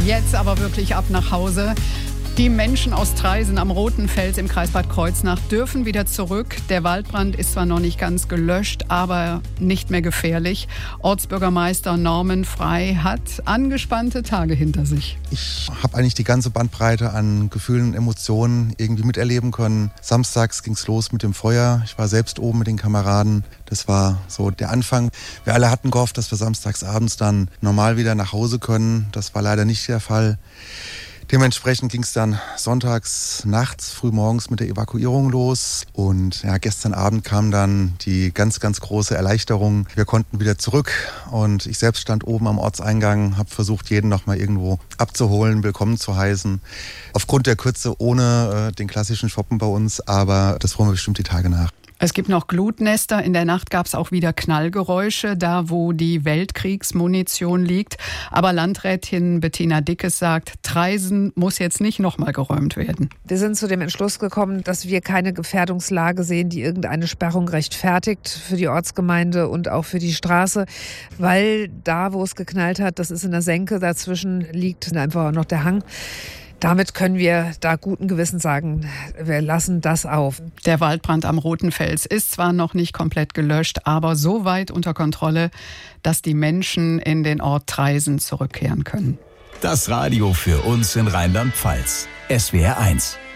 Jetzt aber wirklich ab nach Hause. Die Menschen aus Traisen am Roten Fels im Kreis Bad Kreuznach dürfen wieder zurück. Der Waldbrand ist zwar noch nicht ganz gelöscht, aber nicht mehr gefährlich. Ortsbürgermeister Norman Frey hat angespannte Tage hinter sich. Ich habe eigentlich die ganze Bandbreite an Gefühlen und Emotionen irgendwie miterleben können. Samstags ging es los mit dem Feuer. Ich war selbst oben mit den Kameraden. Das war so der Anfang. Wir alle hatten gehofft, dass wir samstags abends dann normal wieder nach Hause können. Das war leider nicht der Fall. Dementsprechend ging es dann sonntags nachts, frühmorgens mit der Evakuierung los. Und ja, gestern Abend kam dann die ganz, ganz große Erleichterung. Wir konnten wieder zurück und ich selbst stand oben am Ortseingang, habe versucht, jeden noch mal irgendwo abzuholen, willkommen zu heißen. Aufgrund der Kürze ohne den klassischen Shoppen bei uns, aber das holen wir bestimmt die Tage nach. Es gibt noch Glutnester. In der Nacht gab es auch wieder Knallgeräusche, da wo die Weltkriegsmunition liegt. Aber Landrätin Bettina Dickes sagt, Traisen muss jetzt nicht nochmal geräumt werden. Wir sind zu dem Entschluss gekommen, dass wir keine Gefährdungslage sehen, die irgendeine Sperrung rechtfertigt für die Ortsgemeinde und auch für die Straße. Weil da, wo es geknallt hat, das ist in der Senke, dazwischen liegt einfach noch der Hang. Damit können wir da guten Gewissens sagen, wir lassen das auf. Der Waldbrand am Roten Fels ist zwar noch nicht komplett gelöscht, aber so weit unter Kontrolle, dass die Menschen in den Ort Traisen zurückkehren können. Das Radio für uns in Rheinland-Pfalz. SWR 1.